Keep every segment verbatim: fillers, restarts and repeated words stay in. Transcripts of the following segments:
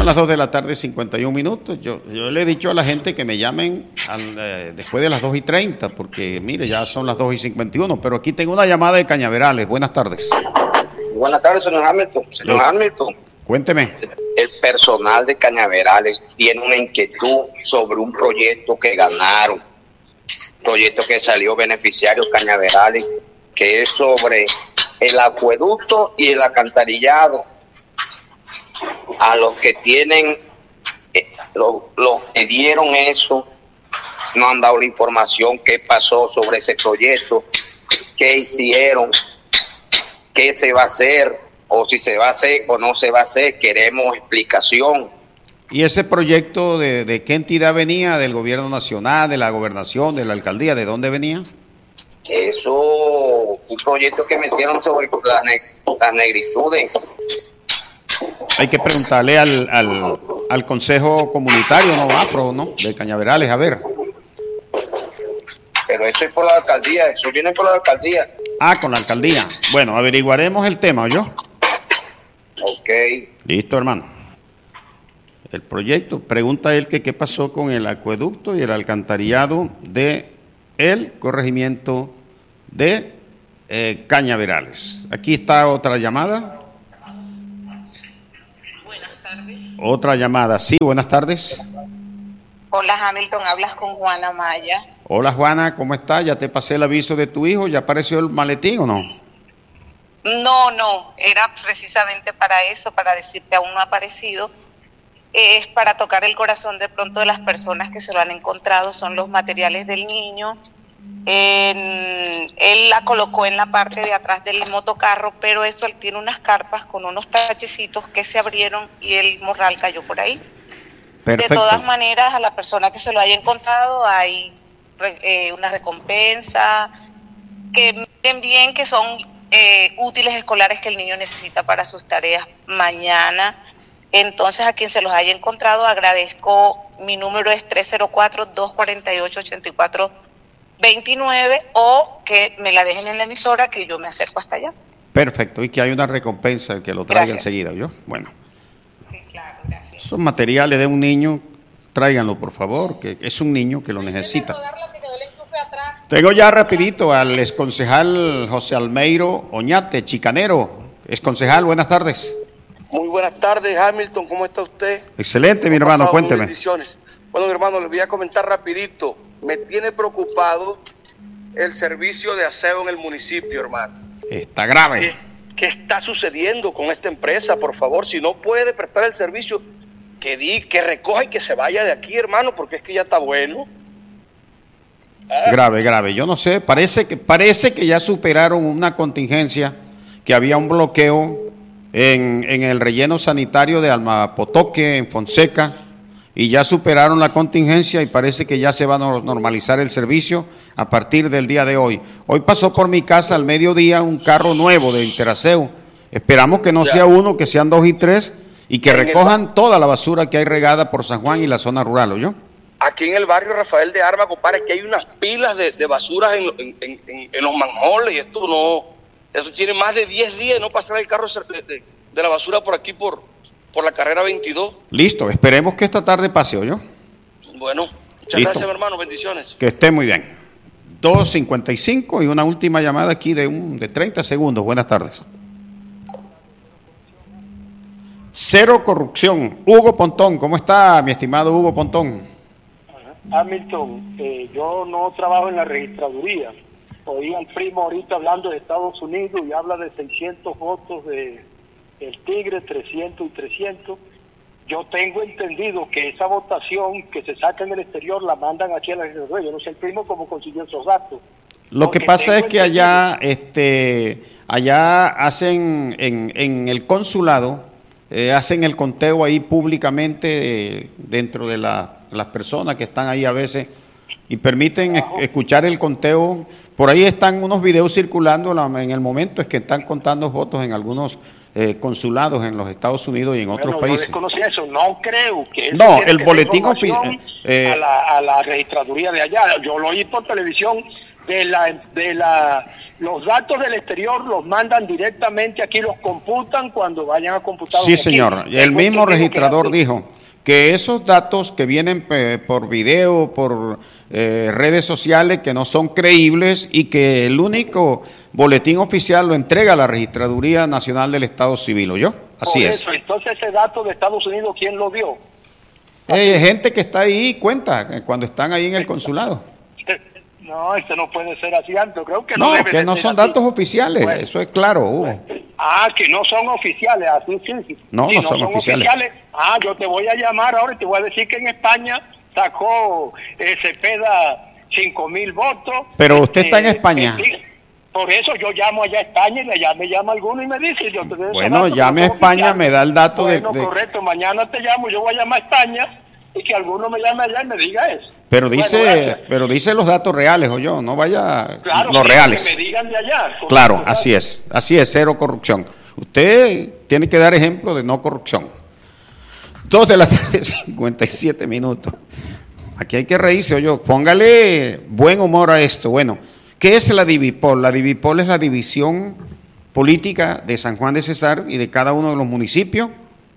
Son las dos de la tarde, cincuenta y un minutos. Yo, yo le he dicho a la gente que me llamen al, eh, después de las dos y treinta, porque mire, ya son las dos y cincuenta y uno, pero aquí tengo una llamada de Cañaverales. Buenas tardes. Buenas tardes, señor Hamilton. Señor Yo, Hamilton. Cuénteme. El personal de Cañaverales tiene una inquietud sobre un proyecto que ganaron, proyecto que salió beneficiario Cañaverales, que es sobre el acueducto y el alcantarillado. A los que tienen, eh, los, los que dieron eso, no han dado la información qué pasó sobre ese proyecto, qué hicieron, qué se va a hacer, o si se va a hacer o no se va a hacer. Queremos explicación. ¿Y ese proyecto de, de qué entidad venía? ¿Del gobierno nacional, de la gobernación, de la alcaldía? ¿De dónde venía? Eso, un proyecto que metieron sobre las, ne las negritudes. Hay que preguntarle al, al, al Consejo Comunitario, ¿no? Afro, ¿no? De Cañaverales, a ver. Pero eso es por la alcaldía, eso viene por la alcaldía. Ah, con la alcaldía. Bueno, averiguaremos el tema, ¿oyó? Ok. Listo, hermano. El proyecto, pregunta él que qué pasó con el acueducto y el alcantarillado de el corregimiento de eh, Cañaverales. Aquí está otra llamada. Buenas tardes. Otra llamada, sí, buenas tardes. Hola Hamilton, hablas con Juana Maya. Hola Juana, ¿cómo estás? ¿Ya te pasé el aviso de tu hijo? ¿Ya apareció el maletín o no? No, no, era precisamente para eso, para decir que aún no ha aparecido. Es para tocar el corazón de pronto de las personas que se lo han encontrado, son los materiales del niño. En, él la colocó en la parte de atrás del motocarro, pero eso, él tiene unas carpas con unos tachecitos que se abrieron y el morral cayó por ahí. Perfecto. De todas maneras, a la persona que se lo haya encontrado hay eh, una recompensa, que miren bien que son eh, útiles escolares que el niño necesita para sus tareas mañana. Entonces, a quien se los haya encontrado, agradezco. Mi número es tres cero cuatro, dos cuatro ocho, ocho cuatro dos nueve, o que me la dejen en la emisora, que yo me acerco hasta allá. Perfecto, y que hay una recompensa que lo traiga Gracias. enseguida, ¿yo? Bueno. Sí, claro, gracias. Esos materiales de un niño, tráiganlo por favor, que es un niño que lo necesita. Tengo ya rapidito al exconcejal José Almeiro Oñate, chicanero. Exconcejal, buenas tardes. Muy buenas tardes, Hamilton, ¿cómo está usted? Excelente, mi hermano, cuénteme. Bendiciones. Bueno, mi hermano, les voy a comentar rapidito. Me tiene preocupado el servicio de aseo en el municipio, hermano. Está grave. ¿Qué, qué está sucediendo con esta empresa? Por favor, si no puede prestar el servicio, que di, que recoja y que se vaya de aquí, hermano, porque es que ya está bueno. Ah. Grave, grave. Yo no sé, parece que, parece que ya superaron una contingencia, que había un bloqueo en, en el relleno sanitario de Almapotoque, en Fonseca, y ya superaron la contingencia y parece que ya se va a normalizar el servicio a partir del día de hoy. Hoy pasó por mi casa al mediodía un carro nuevo de Interaseo. Esperamos que no ya. sea uno, que sean dos y tres, y que en recojan el... toda la basura que hay regada por San Juan y la zona rural, ¿oyó? Aquí en el barrio Rafael de Arma, compadre, que hay unas pilas de, de basuras en, en, en, en los manjoles, y esto no, eso tiene más de diez días de no pasar el carro de, de, de la basura por aquí, por, por la carrera veintidós. Listo, esperemos que esta tarde pase, ¿oyó? Bueno, muchas Listo. gracias, mi hermano, bendiciones. Que esté muy bien. dos cincuenta y cinco y una última llamada aquí de, un, de treinta segundos. Buenas tardes. Cero corrupción. Hugo Pontón, ¿cómo está, mi estimado Hugo Pontón? Hamilton, eh, yo no trabajo en la registraduría. Oí al primo ahorita hablando de Estados Unidos y habla de seiscientos votos de el Tigre, trescientos y trescientos. Yo tengo entendido que esa votación que se saca en el exterior la mandan aquí a la registraduría. Yo no sé el primo cómo consiguió esos datos. Lo que pasa es que allá, este, allá hacen en, en el consulado, eh, hacen el conteo ahí públicamente eh, dentro de la las personas que están ahí a veces y permiten es, escuchar el conteo. Por ahí están unos videos circulando en el momento es que están contando votos en algunos eh, consulados en los Estados Unidos y en otros bueno, países. Yo desconocí eso, no creo que eso no, tiene el que boletín información oficial eh, a, la, a la registraduría de allá. Yo lo oí por televisión de la, de la, los datos del exterior los mandan directamente aquí, los computan cuando vayan a computar. Sí, señor. El mismo registrador dijo que esos datos que vienen eh, por video, por eh, redes sociales, que no son creíbles y que el único boletín oficial lo entrega la Registraduría Nacional del Estado Civil, ¿oyó? Así por es. Eso, entonces ese dato de Estados Unidos, ¿quién lo dio? Eh, gente que está ahí cuenta cuando están ahí en el consulado. No, esto no puede ser así, Alto. Creo que no, no debe que de no ser son así. datos oficiales, Bueno, eso es claro, Hugo. Ah, que no son oficiales, así sí. sí. No, Si no son oficiales. Ah, yo te voy a llamar ahora y te voy a decir que en España sacó eh, Cepeda cinco mil votos. Pero usted está en eh, España. eh, Por eso yo llamo allá a España y allá me llama alguno y me dice. Yo te doy ese Bueno, dato, llame a pero España, oficial. me da el dato bueno, de, de... correcto, mañana te llamo, yo voy a llamar a España y que alguno me llame allá y me diga eso. Pero dice, Bueno, pero dice los datos reales, o yo, no vaya claro, los sí, reales. que me digan de allá. Correcto, Claro, ¿verdad? así es, así es, cero corrupción. Usted tiene que dar ejemplo de no corrupción. Dos de la tarde, cincuenta y siete minutos. Aquí hay que reírse, oye, póngale buen humor a esto. Bueno, ¿qué es la Divipol? La Divipol es la división política de San Juan de Cesar y de cada uno de los municipios.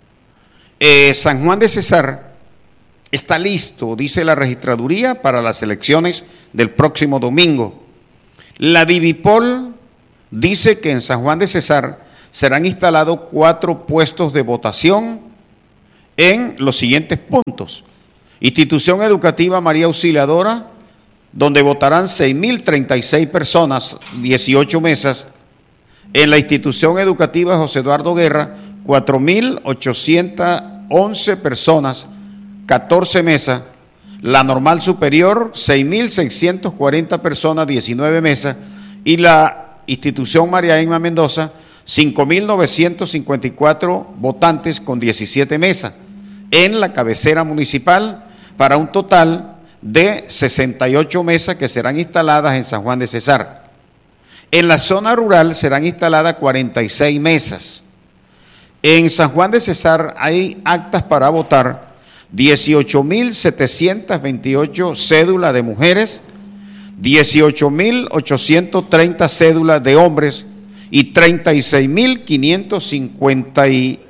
Eh, San Juan de Cesar está listo, dice la registraduría, para las elecciones del próximo domingo. La Divipol dice que en San Juan de Cesar serán instalados cuatro puestos de votación en los siguientes puntos. Institución Educativa María Auxiliadora, donde votarán seis mil treinta y seis personas, dieciocho mesas. En la Institución Educativa José Eduardo Guerra, cuatro mil ochocientas once personas, catorce mesas. La Normal Superior, seis mil seiscientas cuarenta personas, diecinueve mesas. Y la Institución María Emma Mendoza, cinco mil novecientos cincuenta y cuatro votantes con diecisiete mesas. En la cabecera municipal, para un total de sesenta y ocho mesas que serán instaladas en San Juan de Cesar. En la zona rural serán instaladas cuarenta y seis mesas. En San Juan de Cesar hay actas para votar, dieciocho mil setecientas veintiocho cédulas de mujeres, dieciocho mil ochocientos treinta cédulas de hombres y treinta y seis mil quinientos cincuenta y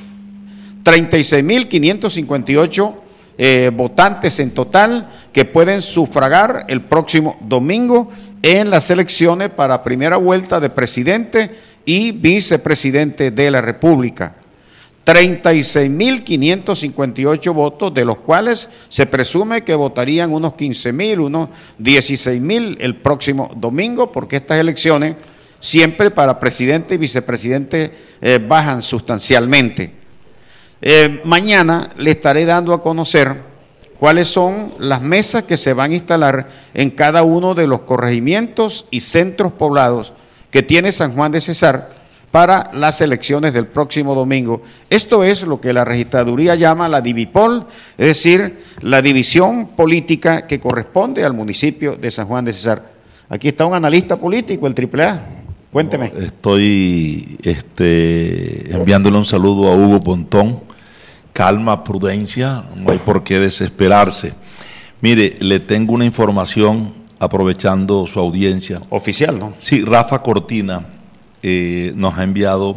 y ocho eh, votantes en total que pueden sufragar el próximo domingo en las elecciones para primera vuelta de presidente y vicepresidente de la República. treinta y seis mil quinientos cincuenta y ocho votos, de los cuales se presume que votarían unos quince mil, unos dieciséis mil el próximo domingo, porque estas elecciones siempre para presidente y vicepresidente eh, bajan sustancialmente. Eh, mañana le estaré dando a conocer cuáles son las mesas que se van a instalar en cada uno de los corregimientos y centros poblados que tiene San Juan de Cesar para las elecciones del próximo domingo. Esto es lo que la registraduría llama la Divipol, es decir, la división política que corresponde al municipio de San Juan de Cesar. Aquí está un analista político, el triple A. Cuénteme. Estoy este, enviándole un saludo a Hugo Pontón. Calma, prudencia, no hay por qué desesperarse. Mire, le tengo una información aprovechando su audiencia. Oficial, ¿no? Sí, Rafa Cortina eh, nos ha enviado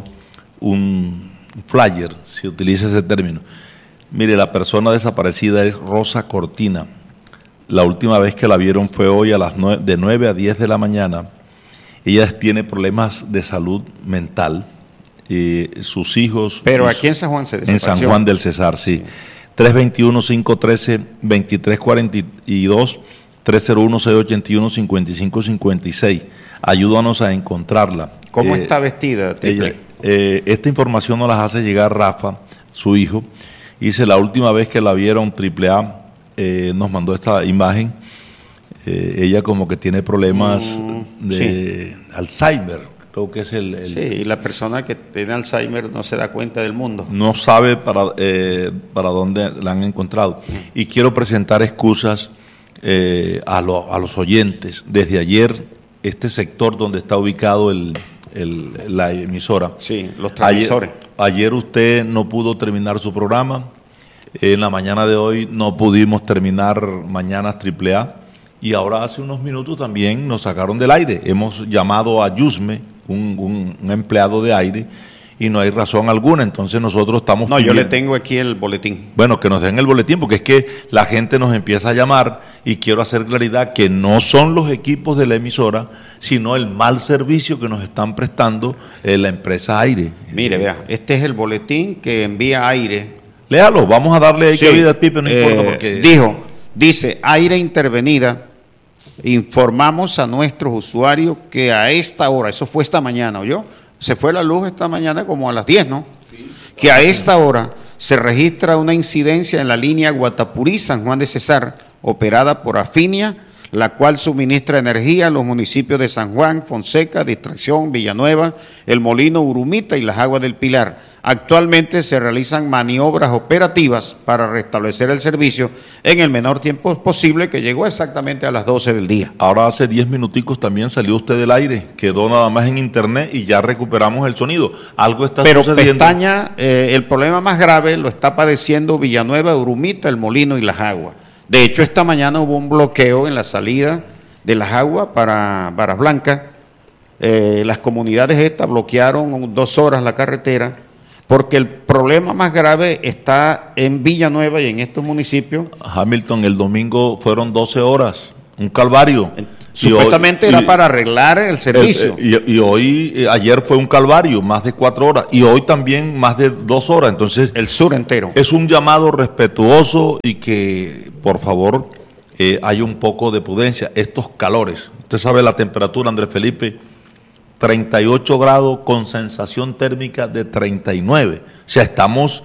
un flyer, si utiliza ese término. Mire, la persona desaparecida es Rosa Cortina. La última vez que la vieron fue hoy a las nueve, de nueve a diez de la mañana. Ella tiene problemas de salud mental. Eh, sus hijos... Pero sus, aquí en San Juan se desapareció. En San Juan del Cesar, sí. tres dos uno, cinco uno tres, dos tres cuatro dos, tres cero uno, seis ocho uno, cinco cinco cinco seis. Ayúdanos a encontrarla. ¿Cómo eh, está vestida? Ella, eh, esta información nos la hace llegar Rafa, su hijo. Dice, la última vez que la vieron, triple A eh, nos mandó esta imagen. Eh, ella como que tiene problemas mm, de sí. Alzheimer. Creo que es el, el... Sí, y la persona que tiene Alzheimer no se da cuenta del mundo. No sabe para, eh, para dónde la han encontrado. Y quiero presentar excusas eh, a, lo, a los oyentes. Desde ayer, este sector donde está ubicado el, el, la emisora. Sí, los transmisores. Ayer, ayer usted no pudo terminar su programa. En la mañana de hoy no pudimos terminar Mañanas Triple A. y ahora hace unos minutos también nos sacaron del aire. Hemos llamado a Yusme, un, un, un empleado de aire, y no hay razón alguna, entonces nosotros estamos... No, pidiendo, yo le tengo aquí el boletín. Bueno, que nos den el boletín, porque es que la gente nos empieza a llamar, y quiero hacer claridad que no son los equipos de la emisora, sino el mal servicio que nos están prestando eh, la empresa Aire. Mire, eh, vea, este es el boletín que envía Aire. Léalo, vamos a darle ahí Sí, que vida al Pipe, no eh, importa, porque... Dijo, dice, Aire intervenida, informamos a nuestros usuarios que a esta hora, eso fue esta mañana, ¿oyó? Se fue la luz esta mañana como a las diez, ¿no? Sí. Que a esta hora se registra una incidencia en la línea Guatapurí-San Juan de Cesar, operada por Afinia, la cual suministra energía a los municipios de San Juan, Fonseca, Distracción, Villanueva, El Molino, Urumita y Las Aguas del Pilar. Actualmente se realizan maniobras operativas para restablecer el servicio en el menor tiempo posible, que llegó exactamente a las doce del día. Ahora hace diez minuticos también salió usted del aire, quedó nada más en internet y ya recuperamos el sonido. Algo está Pero sucediendo. Pero pestaña, eh, el problema más grave lo está padeciendo Villanueva, Urumita, El Molino y Las Aguas. De hecho, esta mañana hubo un bloqueo en la salida de Las Aguas para Varas Blancas. Eh, las comunidades estas bloquearon dos horas la carretera, porque el problema más grave está en Villanueva y en estos municipios. Hamilton, el domingo fueron doce horas, un calvario. Supuestamente hoy, era y, para arreglar el servicio. El, y, y hoy, eh, ayer fue un calvario, más de cuatro horas, y hoy también más de dos horas. Entonces, el sur entero. Es un llamado respetuoso y que, por favor, eh, haya un poco de prudencia. Estos calores, usted sabe la temperatura, Andrés Felipe, treinta y ocho grados con sensación térmica de treinta y nueve. O sea, estamos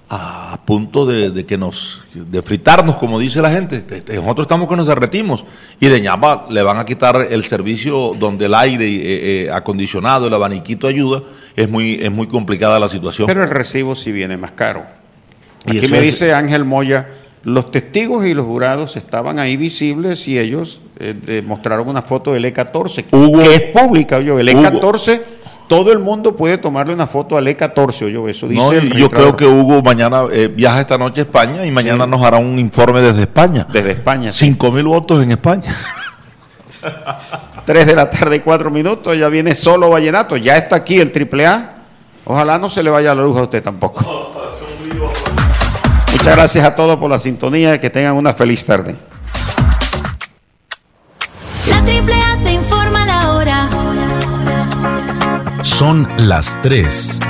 a punto de, de que nos de fritarnos, como dice la gente. Nosotros estamos que nos derretimos, y de ñapa le van a quitar el servicio donde el aire eh, eh, acondicionado, el abaniquito ayuda. Es muy es muy complicada la situación. Pero el recibo sí viene más caro. Aquí me dice Ángel Moya, los testigos y los jurados estaban ahí visibles y ellos eh, mostraron una foto del E catorce, Hugo, que es pública. Yo, el E catorce, Hugo, todo el mundo puede tomarle una foto al E catorce, yo, eso dice no, el yo creo que Hugo mañana eh, viaja esta noche a España y mañana sí. nos hará un informe desde España. Desde España. Cinco mil votos en España. Tres de la tarde y cuatro minutos, ya viene Solo Vallenato, ya está aquí el triple A. Ojalá no se le vaya la luz a usted tampoco. Muchas gracias a todos por la sintonía, que tengan una feliz tarde. La triple A te informa la hora. Son las tres.